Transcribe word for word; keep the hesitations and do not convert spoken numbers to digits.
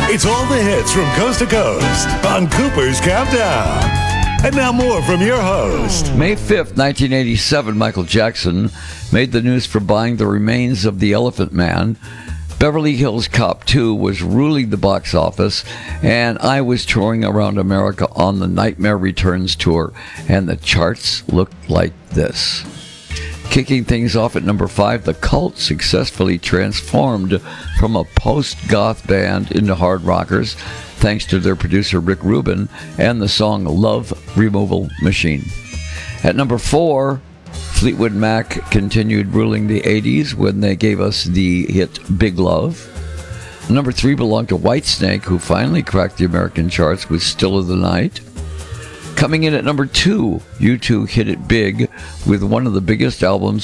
It's all the hits from coast to coast on Cooper's Countdown. And now more from your host. May fifth, nineteen eighty-seven, Michael Jackson made the news for buying the remains of the Elephant Man. Beverly Hills Cop two was ruling the box office, and I was touring around America on the Nightmare Returns tour, and the charts looked like this. Kicking things off at number five, The Cult successfully transformed from a post-goth band into hard rockers, thanks to their producer Rick Rubin and the song Love Removal Machine. At number four, Fleetwood Mac continued ruling the eighties when they gave us the hit Big Love. Number three belonged to Whitesnake, who finally cracked the American charts with Still of the Night. Coming in at number two, U two hit it big with one of the biggest albums